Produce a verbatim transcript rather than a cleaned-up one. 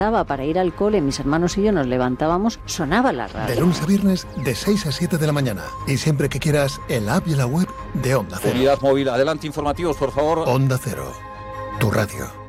para ir al cole, mis hermanos y yo nos levantábamos, sonaba la radio. De lunes a viernes, de seis a siete de la mañana. Y siempre que quieras, en la app y en la web de Onda Cero. Unidad móvil, adelante, informativos, por favor. Onda Cero, tu radio.